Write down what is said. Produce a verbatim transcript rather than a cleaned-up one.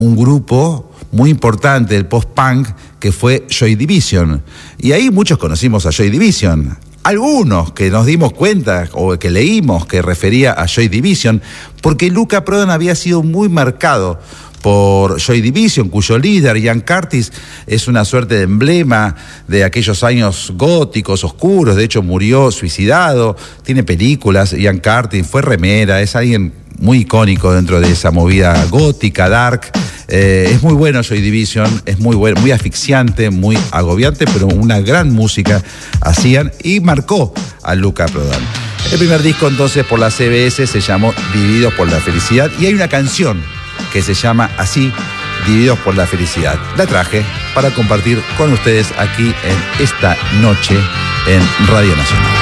un grupo muy importante del post-punk que fue Joy Division. Y ahí muchos conocimos a Joy Division. Algunos que nos dimos cuenta o que leímos que refería a Joy Division, porque Luca Prodan había sido muy marcado por Joy Division, cuyo líder, Ian Curtis, es una suerte de emblema de aquellos años góticos, oscuros. De hecho, murió suicidado, tiene películas. Ian Curtis fue remera, es alguien muy icónico dentro de esa movida gótica, dark. Eh, es muy bueno Joy Division, es muy bueno, muy asfixiante, muy agobiante, pero una gran música hacían y marcó a Luca Prodan. El primer disco entonces por la C B S se llamó Divididos por la Felicidad y hay una canción que se llama así, Divididos por la Felicidad. La traje para compartir con ustedes aquí en esta noche en Radio Nacional.